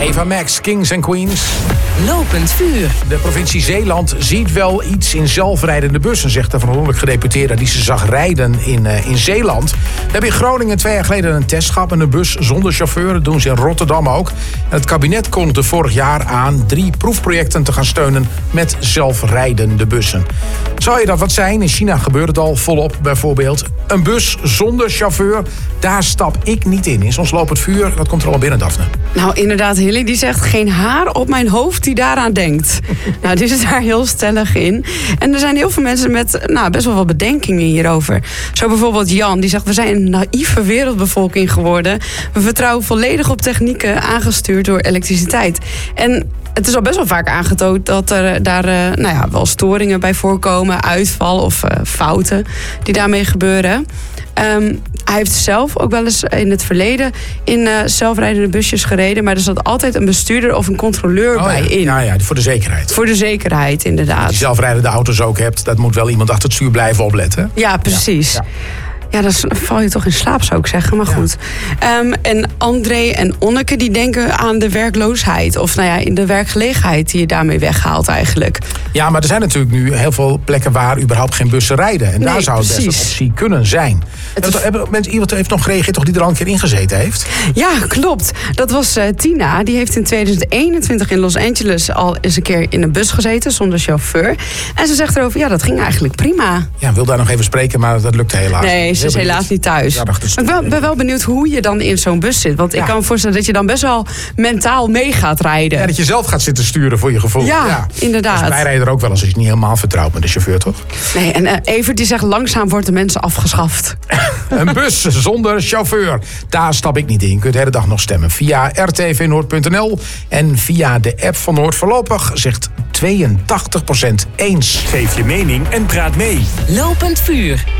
Eva Max, Kings and Queens. Lopend vuur. De provincie Zeeland ziet wel iets in zelfrijdende bussen, zegt de verantwoordelijk gedeputeerde die ze zag rijden in Zeeland. We hebben in Groningen 2 jaar geleden een test gehad met een bus zonder chauffeur. Dat doen ze in Rotterdam ook. En het kabinet kondigde vorig jaar aan 3 proefprojecten te gaan steunen met zelfrijdende bussen. Zou je dat wat zijn? In China gebeurt het al volop bijvoorbeeld. Een bus zonder chauffeur, daar stap ik niet in. In ons lopend vuur, dat komt er al binnen, Daphne. Nou, inderdaad, Hilly die zegt geen haar op mijn hoofd die daaraan denkt. Nou, die is daar heel stellig in. En er zijn heel veel mensen met best wel wat bedenkingen hierover. Zo bijvoorbeeld Jan, die zegt: we zijn een naïeve wereldbevolking geworden. We vertrouwen volledig op technieken aangestuurd door elektriciteit. En het is al best wel vaak aangetoond dat er daar wel storingen bij voorkomen, uitval of fouten die daarmee gebeuren. Hij heeft zelf ook wel eens in het verleden in zelfrijdende busjes gereden, maar er zat altijd een bestuurder of een controleur bij in. Ja, voor de zekerheid. Voor de zekerheid, inderdaad. Als je zelfrijdende auto's ook hebt, dat moet wel iemand achter het stuur blijven opletten. Ja, precies. Ja, dan val je toch in slaap, zou ik zeggen. Maar goed. En André en Onneke die denken aan de werkloosheid. Of in de werkgelegenheid die je daarmee weghaalt eigenlijk. Ja, maar er zijn natuurlijk nu heel veel plekken waar überhaupt geen bussen rijden. En daar zou het best een optie kunnen zijn. Iemand heeft nog gereageerd toch die er al een keer ingezeten heeft? Ja, klopt. Dat was Tina. Die heeft in 2021 in Los Angeles al eens een keer in een bus gezeten zonder chauffeur. En ze zegt erover, dat ging eigenlijk prima. Ja, wil daar nog even spreken, maar dat lukte helaas. Nee, ze is helaas niet thuis. Ja, maar ik ben wel benieuwd hoe je dan in zo'n bus zit. Want ik kan me voorstellen dat je dan best wel mentaal mee gaat rijden. Ja, dat je zelf gaat zitten sturen voor je gevoel. Ja, inderdaad. Dus wij rijden er ook wel als je niet helemaal vertrouwt met de chauffeur, toch? Nee, en Evert die zegt langzaam wordt de mensen afgeschaft. Een bus zonder chauffeur. Daar stap ik niet in. Je kunt de hele dag nog stemmen via rtvnoord.nl en via de app van Noord. Voorlopig zegt 82% eens. Geef je mening en praat mee. Lopend vuur.